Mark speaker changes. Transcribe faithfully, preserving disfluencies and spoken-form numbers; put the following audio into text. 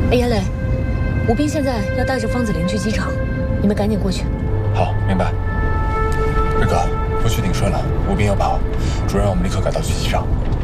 Speaker 1: 哎，严磊，吴斌现在要带着方子林去机场，你们赶紧过去。
Speaker 2: 好，明白。瑞哥，不去顶顺了，吴斌要跑，主任让我们立刻赶到去机场。